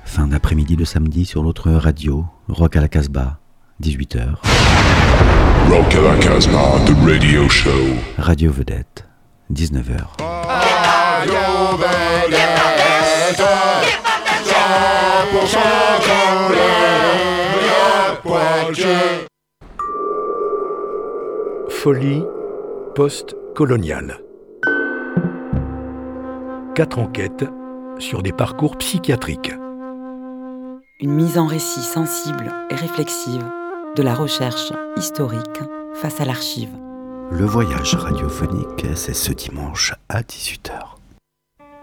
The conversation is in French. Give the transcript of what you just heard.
Fin d'après-midi de samedi sur l'autre radio, Rock à la Casbah, 18h. Rock à la Casbah, the radio show. Radio Vedette, 19h. Radio Vedette, 100% Poitiers. Folie post-coloniale. 4 enquêtes sur des parcours psychiatriques. Une mise en récit sensible et réflexive de la recherche historique face à l'archive. Le voyage radiophonique, c'est ce dimanche à 18h.